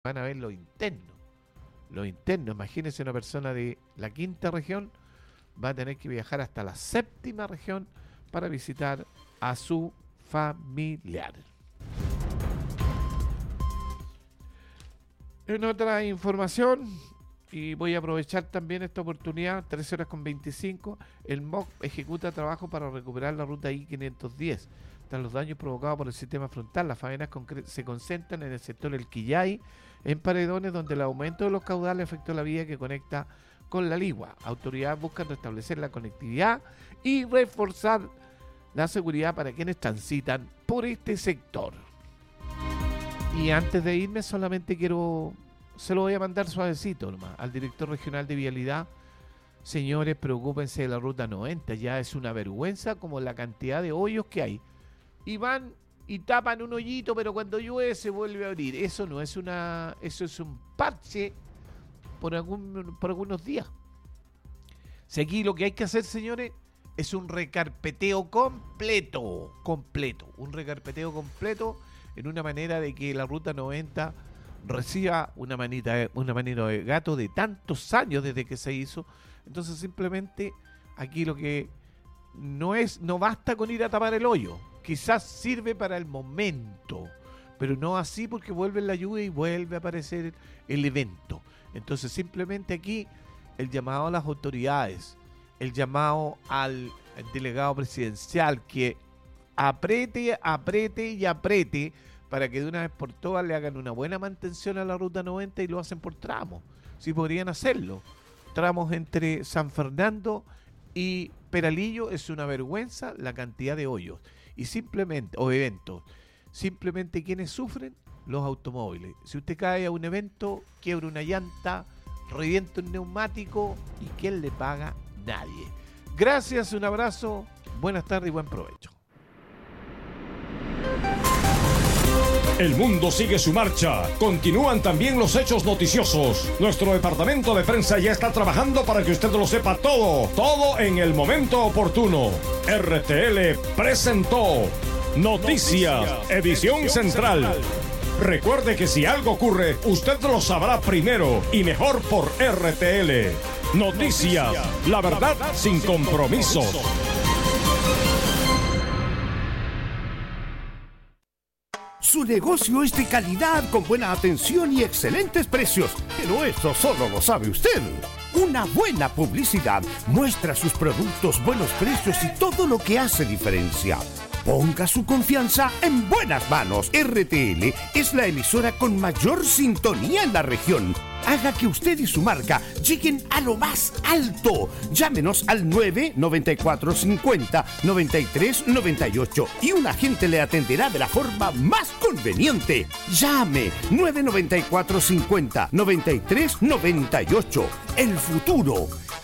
van a ver los internos. Los internos, imagínense una persona de la quinta región, va a tener que viajar hasta la séptima región para visitar a su familiar. En otra información, y voy a aprovechar también esta oportunidad, 13:25, el MOC ejecuta trabajo para recuperar la ruta I-510. Tras los daños provocados por el sistema frontal, las faenas se concentran en el sector El Quillay, en Paredones, donde el aumento de los caudales afectó la vía que conecta con La Ligua. Autoridades buscan restablecer la conectividad y reforzar la seguridad para quienes transitan por este sector. Y antes de irme, solamente se lo voy a mandar suavecito nomás al director regional de Vialidad. Señores, preocúpense de la ruta 90, ya es una vergüenza como la cantidad de hoyos que hay. Y van y tapan un hoyito, pero cuando llueve se vuelve a abrir. Eso no es eso es un parche por algunos días. Si aquí lo que hay que hacer, señores, es un recarpeteo completo, un recarpeteo completo en una manera de que la ruta 90 reciba una manito de gato de tantos años desde que se hizo. Entonces simplemente aquí lo que no basta con ir a tapar el hoyo. Quizás sirve para el momento, pero no así, porque vuelve la lluvia y vuelve a aparecer el evento. Entonces simplemente aquí el llamado a las autoridades, el llamado al delegado presidencial que apriete para que de una vez por todas le hagan una buena mantención a la ruta 90 y lo hacen por tramos. Si podrían hacerlo. Tramos entre San Fernando y Peralillo, es una vergüenza la cantidad de hoyos. Y simplemente, o eventos, simplemente quienes sufren, los automóviles. Si usted cae a un evento, quiebra una llanta, revienta un neumático, ¿y quién le paga? Nadie. Gracias, un abrazo, buenas tardes y buen provecho. El mundo sigue su marcha. Continúan también los hechos noticiosos. Nuestro departamento de prensa ya está trabajando para que usted lo sepa todo en el momento oportuno. RTL presentó Noticias, edición central. Recuerde que si algo ocurre, usted lo sabrá primero y mejor por RTL. Noticias, la verdad sin compromisos. Su negocio es de calidad, con buena atención y excelentes precios. Pero eso solo lo sabe usted. Una buena publicidad muestra sus productos, buenos precios y todo lo que hace diferencia. Ponga su confianza en buenas manos. RTL es la emisora con mayor sintonía en la región. Haga que usted y su marca lleguen a lo más alto. Llámenos al 99450-9398 y un agente le atenderá de la forma más conveniente. Llame 99450-9398. El futuro